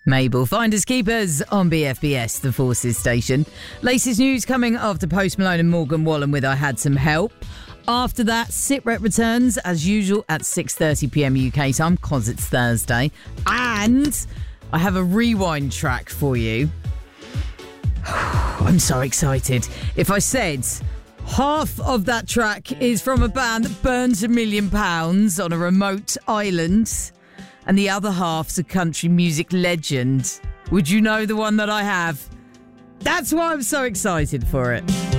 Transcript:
Mabel, Finders Keepers on BFBS, the Forces station. Latest news coming after Post Malone and Morgan Wallen with I Had Some Help. After that, SitRep returns as usual at 6:30pm UK time, cause it's Thursday. And I have a rewind track for you. I'm so excited. If I said half of that track is from a band that burns £1 million on a remote island, and the other half's a country music legend, would you know the one that I have? That's why I'm so excited for it.